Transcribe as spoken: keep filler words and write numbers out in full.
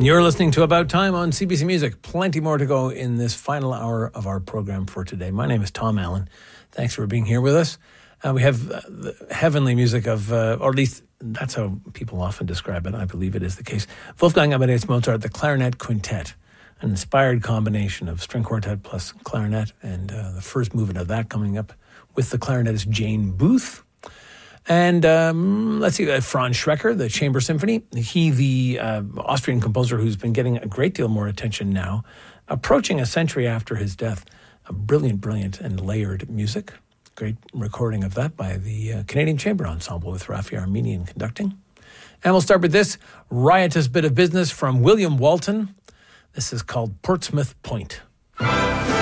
You're listening to About Time on C B C Music. Plenty more to go in this final hour of our program for today. My name is Tom Allen. Thanks for being here with us. Uh, we have uh, the heavenly music of, uh, or at least that's how people often describe it. I believe it is the case. Wolfgang Amadeus Mozart, the Clarinet Quintet, an inspired combination of string quartet plus clarinet, and uh, the first movement of that coming up with the clarinetist Jane Booth. And um, let's see, uh, Franz Schrecker, the Chamber Symphony. He, the uh, Austrian composer who's been getting a great deal more attention now, approaching a century after his death. A brilliant, brilliant and layered music. Great recording of that by the uh, Canadian Chamber Ensemble with Rafi Armenian conducting. And we'll start with this riotous bit of business from William Walton. This is called Portsmouth Point.